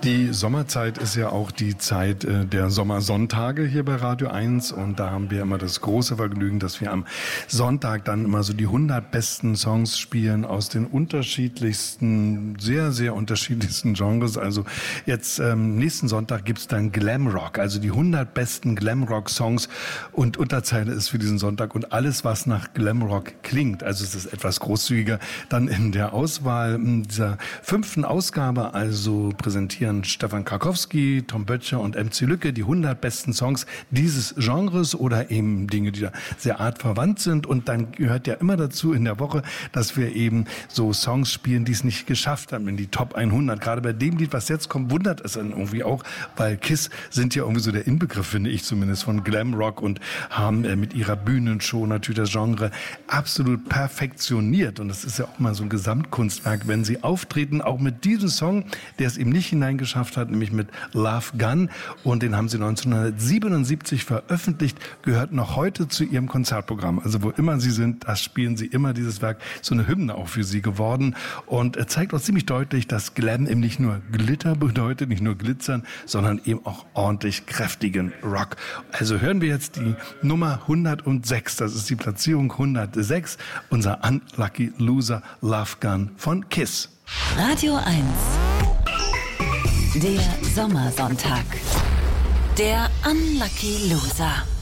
Die Sommerzeit ist ja auch die Zeit der Sommersonntage hier bei Radio 1 und da haben wir immer das große Vergnügen, dass wir am Sonntag dann immer so die 100 besten Songs spielen aus den unterschiedlichsten, sehr, sehr unterschiedlichsten Genres. Also jetzt nächsten Sonntag gibt's dann Glamrock, also die 100 besten Glamrock-Songs und Unterzeile ist für diesen Sonntag und alles, was nach Glamrock klingt. Also es ist etwas großzügiger dann in der Auswahl dieser 5. Ausgabe, also präsentieren Stefan Krakowski, Tom Böttcher und MC Lücke die 100 besten Songs dieses Genres oder eben Dinge, die da sehr artverwandt sind. Und dann gehört ja immer dazu in der Woche, dass wir eben so Songs spielen, die es nicht geschafft haben in die Top 100. Gerade bei dem Lied, was jetzt kommt, wundert es dann irgendwie auch, weil KISS sind ja irgendwie so der Inbegriff, finde ich zumindest, von Glamrock und haben mit ihrer Bühnenshow natürlich das Genre absolut perfektioniert. Und das ist ja auch mal so ein Gesamtkunstwerk, wenn sie auftreten, auch mit diesem Song, der es eben nicht hineingeschafft hat, nämlich mit Love Gun. Und den haben sie 1977 veröffentlicht, gehört noch heute zu ihrem Konzertprogramm. Also wo immer sie sind, das spielen sie immer, dieses Werk. So eine Hymne auch für sie geworden. Und er zeigt auch ziemlich deutlich, dass Glam eben nicht nur Glitter bedeutet, nicht nur glitzern, sondern eben auch ordentlich kräftigen Rock. Also hören wir jetzt die Nummer 106. Das ist die Platzierung 106. Unser Unlucky Loser Love Gun von KISS. Radio 1. Der Sommersonntag. Der Unlucky Loser.